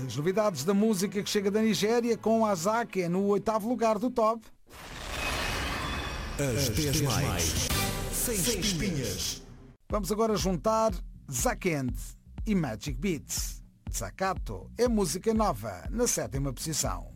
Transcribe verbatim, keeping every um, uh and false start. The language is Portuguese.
As novidades da música que chega da Nigéria com a Zake no oitavo lugar do top. As dez mais, sem espinhas. Vamos agora juntar Zakend e Magic Beats. Zakato é música nova, na sétima posição.